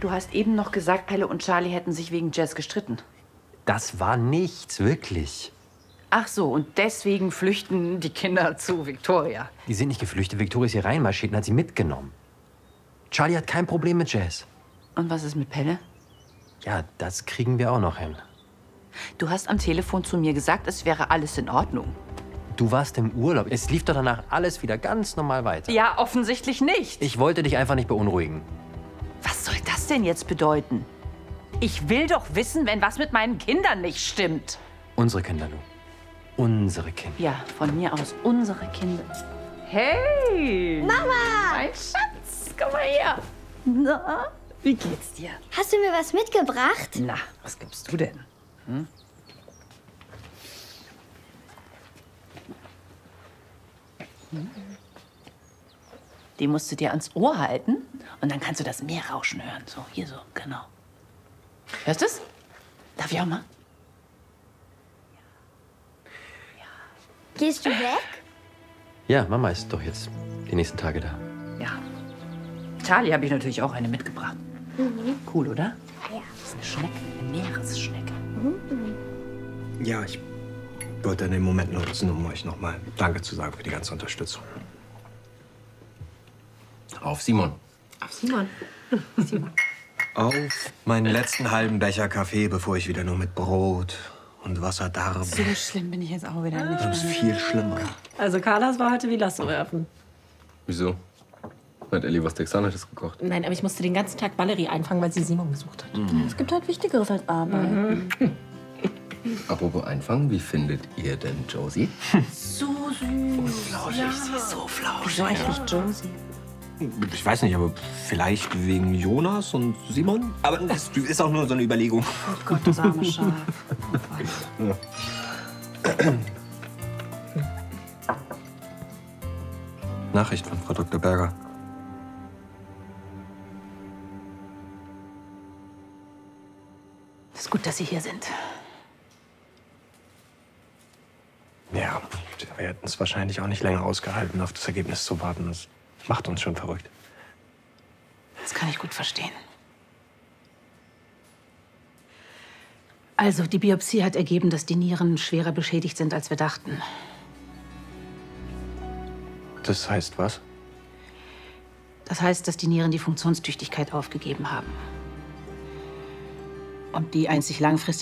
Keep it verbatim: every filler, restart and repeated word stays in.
Du hast eben noch gesagt, Pelle und Charlie hätten sich wegen Jess gestritten. Das war nichts, wirklich. Ach so, und deswegen flüchten die Kinder zu Victoria. Die sind nicht geflüchtet. Victoria ist hier reinmarschiert und hat sie mitgenommen. Charlie hat kein Problem mit Jess. Und was ist mit Pelle? Ja, das kriegen wir auch noch hin. Du hast am Telefon zu mir gesagt, es wäre alles in Ordnung. Du warst im Urlaub. Es lief doch danach alles wieder ganz normal weiter. Ja, offensichtlich nicht. Ich wollte dich einfach nicht beunruhigen. Was soll das denn jetzt bedeuten? Ich will doch wissen, wenn was mit meinen Kindern nicht stimmt. Unsere Kinder, Lu. Unsere Kinder. Ja, von mir aus unsere Kinder. Hey! Mama! Mein Schatz, komm mal her. Na, wie geht's dir? Hast du mir was mitgebracht? Na, was gibst du denn? Hm? Hm? Die musst du dir ans Ohr halten und dann kannst du das Meer rauschen hören. So, hier so, genau. Hörst du es? Darf ich auch mal? Gehst du weg? Ja, Mama ist doch jetzt die nächsten Tage da. Ja. Charlie habe ich natürlich auch eine mitgebracht. Mhm. Cool, oder? Ja. Das ist eine Schnecke, eine Meeresschnecke. Mhm. Ja, ich wollte den Moment nutzen, um euch noch mal Danke zu sagen für die ganze Unterstützung. Auf Simon. Auf Simon. Simon. Auf meinen letzten halben Becher Kaffee, bevor ich wieder nur mit Brot und Wasser darbe. So schlimm bin ich jetzt auch wieder nicht. Das ist viel schlimmer. Also Carlas war heute wie Lasso werfen. Wieso? Hat Elli was Texanisches gekocht? Nein, aber ich musste den ganzen Tag Valerie einfangen, weil sie Simon gesucht hat. Mhm. Es gibt halt Wichtigeres als Arbeit. Mhm. Apropos Einfangen, wie findet ihr denn Josie? So süß. Flauschig, Ja. sie ist so flauschig. Wieso eigentlich Josie? Ich weiß nicht, aber vielleicht wegen Jonas und Simon? Aber das ist auch nur so eine Überlegung. Oh Gott, das arme Schaf. Oh Ja. Nachricht von Frau Doktor Berger. Es ist gut, dass Sie hier sind. Ja, wir hätten es wahrscheinlich auch nicht länger ausgehalten, auf das Ergebnis zu warten. Das macht uns schon verrückt. Das kann ich gut verstehen. Also, die Biopsie hat ergeben, dass die Nieren schwerer beschädigt sind, als wir dachten. Das heißt was? Das heißt, dass die Nieren die Funktionstüchtigkeit aufgegeben haben. Und die einzig langfristig